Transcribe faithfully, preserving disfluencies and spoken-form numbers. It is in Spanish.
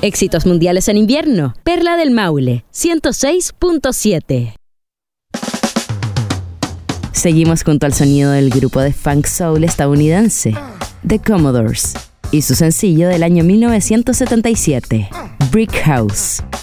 Éxitos mundiales en invierno. Perla del Maule, ciento seis punto siete. Seguimos junto al sonido del grupo de funk soul estadounidense, The Commodores, y su sencillo del año mil novecientos setenta y siete, Brick House.